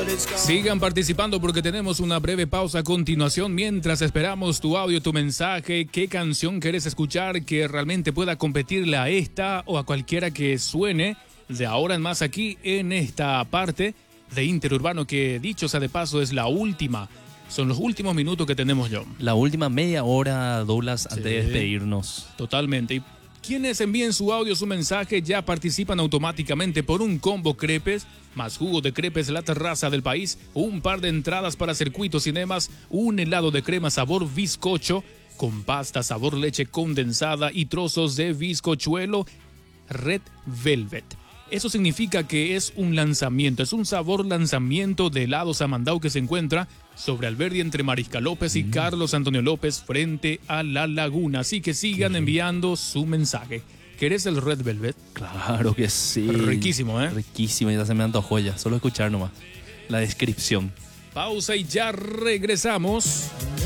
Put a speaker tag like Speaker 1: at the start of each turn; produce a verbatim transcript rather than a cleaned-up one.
Speaker 1: Sigan participando porque tenemos una breve pausa a continuación mientras esperamos tu audio, tu mensaje, qué canción quieres escuchar que realmente pueda competirle a esta o a cualquiera que suene de ahora en más aquí en esta parte de Interurbano, que dicho sea de paso es la última. Son los últimos minutos que tenemos, John.
Speaker 2: La última media hora, Douglas, antes
Speaker 1: Sí,
Speaker 2: de despedirnos.
Speaker 1: Totalmente. Y quienes envíen su audio, su mensaje, ya participan automáticamente por un combo crepes, más jugo de crepes La Terraza del País, un par de entradas para Circuito Cinemas, un helado de crema sabor bizcocho, con pasta sabor leche condensada y trozos de bizcochuelo Red Velvet. Eso significa que es un lanzamiento, es un sabor lanzamiento de helado Samandao que se encuentra sobre Alberdi entre Mariscal López y mm. Carlos Antonio López frente a la laguna. Así que sigan ¿Qué? enviando su mensaje. ¿Querés el Red Velvet?
Speaker 2: Claro que sí.
Speaker 1: Riquísimo, ¿eh?
Speaker 2: Riquísimo, ya se me antojó ya. Solo escuchar nomás la descripción.
Speaker 1: Pausa y ya regresamos.